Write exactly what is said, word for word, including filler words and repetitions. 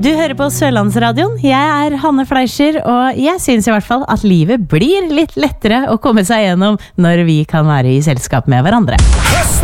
Du hører på Sørlandsradioen. Jeg er Hanne Fleischer, og jeg synes i hvert fall at livet blir litt lettere å komme seg gjennom når vi kan være i selskap med hverandre.